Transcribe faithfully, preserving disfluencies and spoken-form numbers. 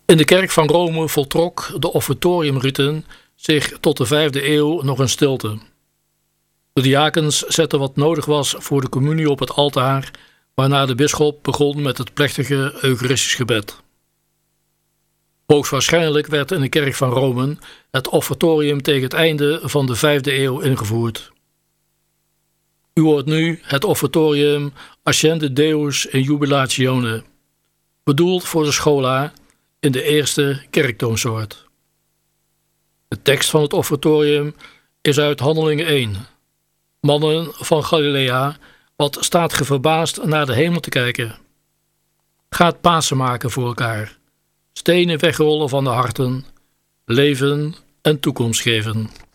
In de kerk van Rome voltrok de offertoriumriten zich tot de vijfde eeuw nog een stilte. De diakens zetten wat nodig was voor de communie op het altaar, waarna de bisschop begon met het plechtige Eucharistisch gebed. Hoogstwaarschijnlijk werd in de kerk van Rome het offertorium tegen het einde van de vijfde eeuw ingevoerd. U hoort nu het offertorium Ascende Deus in Jubilatione, bedoeld voor de schola in de eerste kerktoonsoort. De tekst van het offertorium is uit Handelingen één. Mannen van Galilea, wat staat ge verbaasd naar de hemel te kijken? Gaat Pasen maken voor elkaar, stenen wegrollen van de harten, leven en toekomst geven.